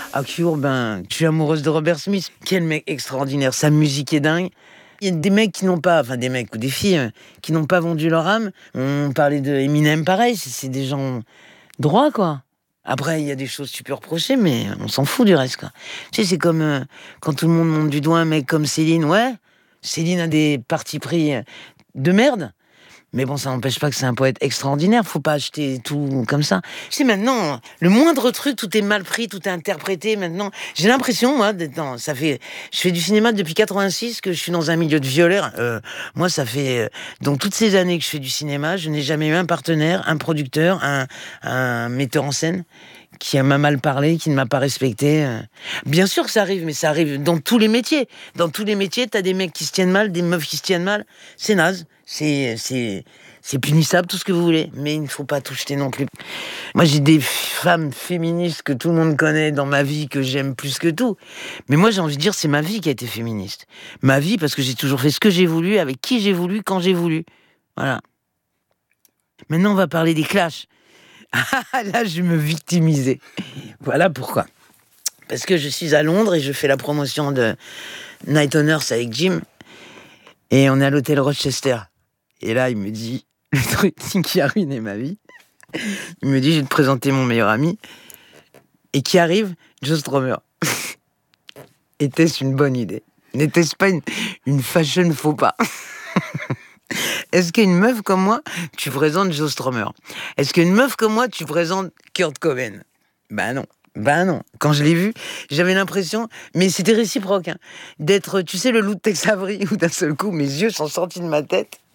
Ah, Cure, je suis amoureuse de Robert Smith. Quel mec extraordinaire. Sa musique est dingue. Il y a des mecs qui n'ont pas, enfin des mecs ou des filles qui n'ont pas vendu leur âme. On parlait de Eminem, pareil. C'est des gens droits, quoi. Après, il y a des choses que tu peux reprocher, mais on s'en fout du reste, quoi. Tu sais, c'est comme quand tout le monde monte du doigt un mec comme Céline. Ouais, Céline a des partis pris de merde. Mais bon, ça n'empêche pas que c'est un poète extraordinaire. Faut pas acheter tout comme ça. Tu sais, maintenant, le moindre truc, tout est mal pris, tout est interprété. Maintenant, j'ai l'impression, moi, je fais du cinéma depuis 86, que je suis dans un milieu de violeurs. Moi, ça fait donc toutes ces années que je fais du cinéma, je n'ai jamais eu un partenaire, un producteur, un metteur en scène qui m'a mal parlé, qui ne m'a pas respecté. Bien sûr que ça arrive, mais ça arrive dans tous les métiers. Dans tous les métiers, t'as des mecs qui se tiennent mal, des meufs qui se tiennent mal. C'est naze. C'est punissable, tout ce que vous voulez. Mais il ne faut pas tout jeter non plus. Moi, j'ai des femmes féministes que tout le monde connaît dans ma vie, que j'aime plus que tout. Mais moi, j'ai envie de dire, c'est ma vie qui a été féministe. Ma vie, parce que j'ai toujours fait ce que j'ai voulu, avec qui j'ai voulu, quand j'ai voulu. Voilà. Maintenant, on va parler des clashs. Ah, là, je me victimisais. Voilà pourquoi. Parce que je suis à Londres et je fais la promotion de Night on Earth avec Jim. Et on est à l'hôtel Rochester. Et là, il me dit, le truc qui a ruiné ma vie, il me dit, je vais te présenter mon meilleur ami. Et qui arrive, Joe Strummer. Était-ce une bonne idée? N'était-ce pas une fashion faux pas? Est-ce qu'une meuf comme moi, tu présentes Joe Strummer? Est-ce qu'une meuf comme moi, tu présentes Kurt Cobain? Ben non. Ben non. Quand je l'ai vu, j'avais l'impression, mais c'était réciproque, d'être, tu sais, le loup de Tex Avery, où d'un seul coup, mes yeux sont sortis de ma tête.